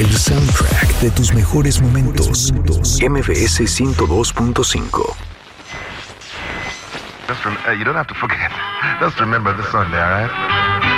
el soundtrack de tus mejores momentos. MBS 102.5. You don't have to forget. Just remember this Sunday, all right?